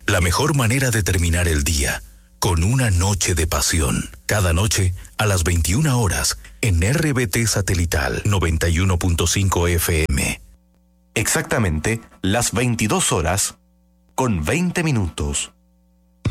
La mejor manera de terminar el día, con una noche de pasión. Cada noche, a las 21 horas, en RBT Satelital 91.5 FM. Exactamente las 22 horas con 20 minutos.